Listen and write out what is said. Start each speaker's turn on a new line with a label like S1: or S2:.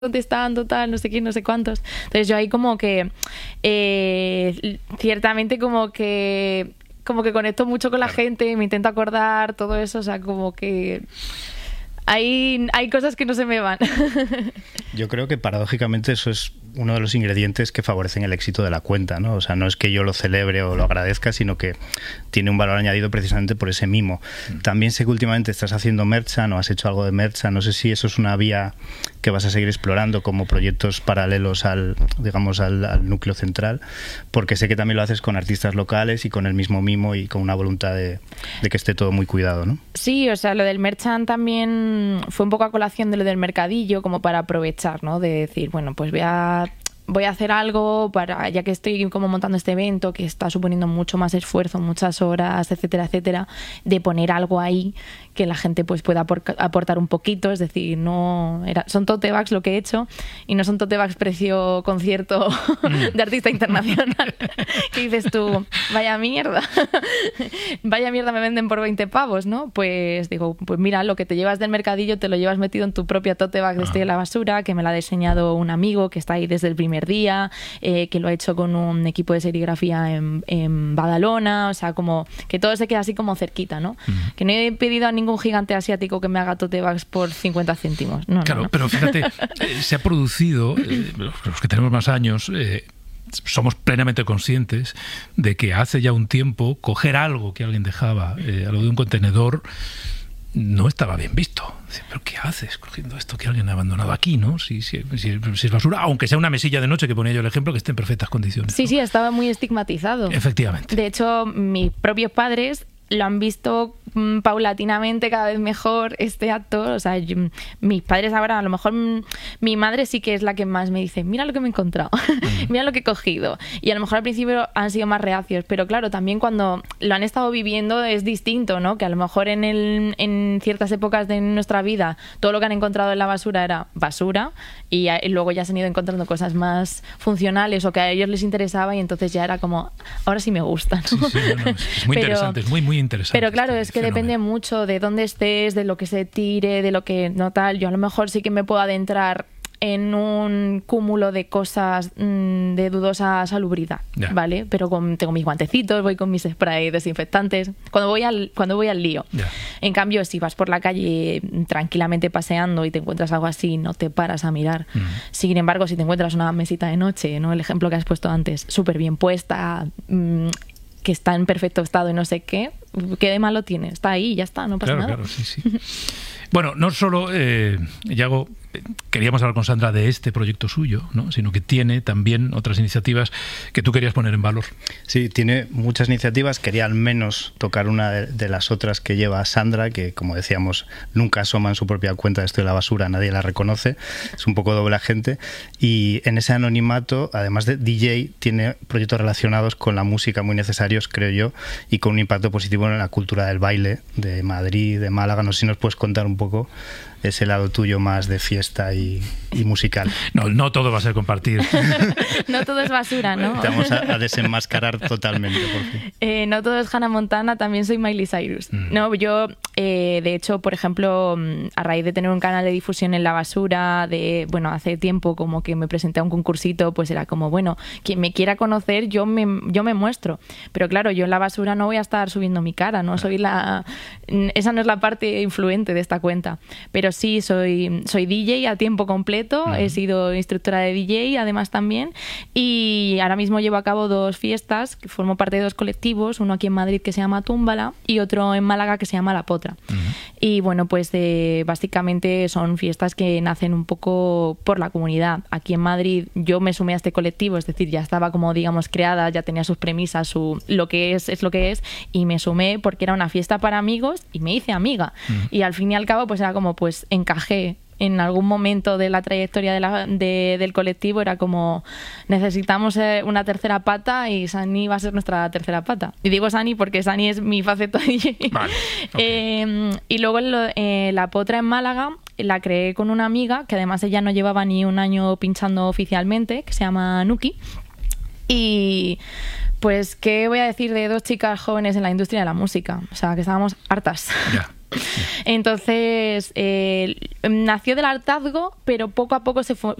S1: contestando, tal, no sé quién, no sé cuántos. Entonces yo ahí como que ciertamente como que conecto mucho con la gente, me intento acordar todo eso, o sea, como que hay cosas que no se me van.
S2: Yo creo que paradójicamente eso es uno de los ingredientes que favorecen el éxito de la cuenta, ¿no? O sea, no es que yo lo celebre o lo agradezca, sino que tiene un valor añadido precisamente por ese mimo. También sé que últimamente estás haciendo Merchan o has hecho algo de Merchan. No sé si eso es una vía que vas a seguir explorando como proyectos paralelos al núcleo central, porque sé que también lo haces con artistas locales y con el mismo mimo y con una voluntad de que esté todo muy cuidado, ¿no?
S1: Sí, o sea, lo del Merchan también fue un poco a colación de lo del mercadillo, como para aprovechar, ¿no? De decir, bueno, pues voy a hacer algo para, ya que estoy como montando este evento que está suponiendo mucho más esfuerzo, muchas horas, etcétera, etcétera, de poner algo ahí que la gente pues pueda aportar un poquito, es decir, son tote bags lo que he hecho y no son tote bags precio concierto de artista internacional que dices tú, vaya mierda me venden por 20 pavos, ¿no? Pues digo, pues mira, lo que te llevas del mercadillo te lo llevas metido en tu propia tote bag de Estoy en la Basura, que me la ha diseñado un amigo que está ahí desde el primer día, que lo ha hecho con un equipo de serigrafía en Badalona, o sea, como que todo se queda así como cerquita, ¿no? Que no he pedido a ningún gigante asiático que me haga tote bags por 50 céntimos. Claro,
S3: pero fíjate, se ha producido, los que tenemos más años, somos plenamente conscientes de que hace ya un tiempo coger algo que alguien dejaba, algo de un contenedor, no estaba bien visto. ¿Pero qué haces cogiendo esto que alguien ha abandonado aquí, no? Si es basura, aunque sea una mesilla de noche, que ponía yo el ejemplo, que esté en perfectas condiciones.
S1: Sí,
S3: ¿no?
S1: sí, estaba muy estigmatizado.
S3: Efectivamente.
S1: De hecho, mis propios padres lo han visto paulatinamente cada vez mejor este acto. O sea, mis padres ahora, a lo mejor mi madre sí que es la que más me dice, mira lo que me he encontrado, mira lo que he cogido. Y a lo mejor al principio han sido más reacios, pero claro, también cuando lo han estado viviendo es distinto, ¿no? Que a lo mejor en ciertas épocas de nuestra vida todo lo que han encontrado en la basura era basura y luego ya se han ido encontrando cosas más funcionales o que a ellos les interesaba y entonces ya era como, ahora sí me gusta, ¿no?
S3: Sí, bueno, es muy interesante, es muy, muy interesante.
S1: Pero claro, es que depende mucho de dónde estés, de lo que se tire, de lo que no tal. Yo a lo mejor sí que me puedo adentrar en un cúmulo de cosas de dudosa salubridad, ¿vale? Pero tengo mis guantecitos, voy con mis sprays desinfectantes, cuando voy al lío. En cambio, si vas por la calle tranquilamente paseando y te encuentras algo así, no te paras a mirar. Sin embargo, si te encuentras una mesita de noche, ¿no? El ejemplo que has puesto antes, súper bien puesta, que está en perfecto estado y no sé qué de malo tiene, está ahí y ya está, no pasa nada.
S3: Claro, sí. Bueno, no solo, Yago, queríamos hablar con Sandra de este proyecto suyo, ¿no? Sino que tiene también otras iniciativas que tú querías poner en valor.
S2: Sí, tiene muchas iniciativas. Quería al menos tocar una de las otras que lleva Sandra, que como decíamos, nunca asoma en su propia cuenta de Estoy en la Basura, nadie la reconoce, es un poco doble agente. Y en ese anonimato, además de DJ, tiene proyectos relacionados con la música muy necesarios, creo yo, y con un impacto positivo en la cultura del baile de Madrid, de Málaga. No sé si nos puedes contar un poco ese lado tuyo más de fiesta y musical.
S3: No todo va a ser compartir.
S1: No todo es basura, ¿no?
S2: Te vamos a desenmascarar totalmente, por fin.
S1: No todo es Hannah Montana, también soy Miley Cyrus. No, yo, de hecho, por ejemplo, a raíz de tener un canal de difusión en la basura, hace tiempo como que me presenté a un concursito, pues era como, bueno, quien me quiera conocer, yo me muestro. Pero claro, yo en la basura no voy a estar subiendo mi cara, no soy esa no es la parte influente de esta cuenta. Pero sí, soy DJ a tiempo completo, he sido instructora de DJ además también, y ahora mismo llevo a cabo 2 fiestas, que formo parte de 2 colectivos, uno aquí en Madrid que se llama Túmbala y otro en Málaga que se llama La Potra. Y bueno, pues básicamente son fiestas que nacen un poco por la comunidad. Aquí en Madrid yo me sumé a este colectivo, es decir, ya estaba como digamos creada, ya tenía sus premisas, lo que es lo que es, y me sumé porque era una fiesta para amigos y me hice amiga. Y al fin y al cabo pues era como pues encajé en algún momento de la trayectoria del colectivo, era como necesitamos una tercera pata y Sani va a ser nuestra tercera pata. Y digo Sani porque Sani es mi faceta DJ. Vale, okay. Y luego La Potra en Málaga la creé con una amiga que además ella no llevaba ni un año pinchando oficialmente, que se llama Nuki. Y pues, ¿qué voy a decir de 2 chicas jóvenes en la industria de la música? O sea, que estábamos hartas. Entonces, nació del hartazgo, pero poco a poco se